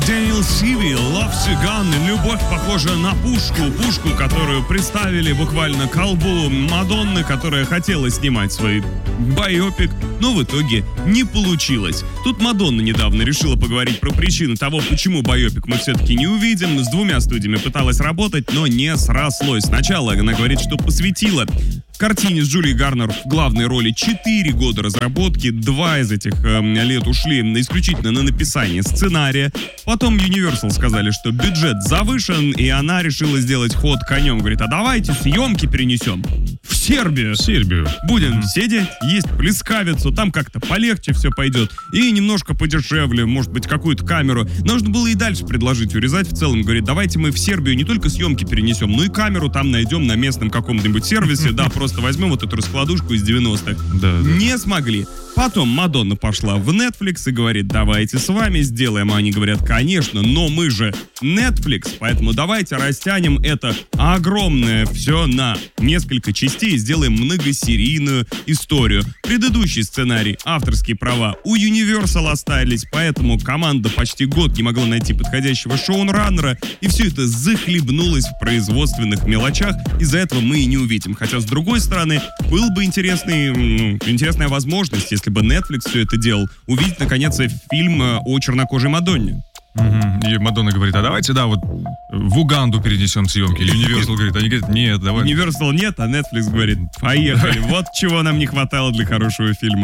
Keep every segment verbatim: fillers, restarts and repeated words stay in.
Дэниел Сиви, Love Cigan, любовь, похожая на пушку, пушку, которую представили буквально к колбу Мадонны, которая хотела снимать свой байопик, но в итоге не получилось. Тут Мадонна недавно решила поговорить про причины того, почему байопик мы все-таки не увидим. С двумя студиями пыталась работать, но не срослось. Сначала она говорит, что посвятила картине с Джулией Гарнер в главной роли четыре года разработки, два из этих э, лет ушли исключительно на написание сценария. Потом Universal сказали, что бюджет завышен, и она решила сделать ход конем. Говорит, а давайте съемки перенесем в Сербию. В Сербию. Будем mm-hmm. сидеть, есть плескавицу, там как-то полегче все пойдет. И немножко подешевле, может быть, какую-то камеру. Нужно было и дальше предложить урезать в целом. Говорит, давайте мы в Сербию не только съемки перенесем, но и камеру там найдем на местном каком-нибудь сервисе, да, просто возьмем вот эту раскладушку из девяностых. Да, да. Не смогли. Потом Мадонна пошла в Netflix и говорит, давайте с вами сделаем. А они говорят, конечно, но мы же Netflix, поэтому давайте растянем это огромное все на несколько частей и сделаем многосерийную историю. Предыдущий сценарий, авторские права у Universal остались, поэтому команда почти год не могла найти подходящего шоураннера, и все это захлебнулось в производственных мелочах. Из-за этого мы и не увидим. Хотя, с другой стороны, был бы интересный, ну, интересная возможность, если бы Netflix все это делал, увидеть, наконец, фильм о чернокожей Мадонне. Угу. И Мадонна говорит, а давайте, да, вот в Уганду перенесем съемки. Или Universal говорит, они говорят, нет, давай. Universal нет, а Netflix говорит, поехали. Вот чего нам не хватало для хорошего фильма.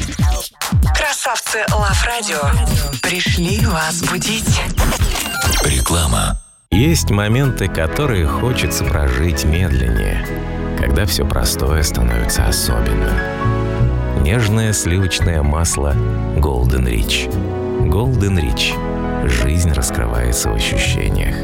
Красавцы Love Radio пришли вас будить. Реклама. Есть моменты, которые хочется прожить медленнее, когда все простое становится особенным. Нежное сливочное масло Golden Rich. Golden Rich. Жизнь раскрывается в ощущениях.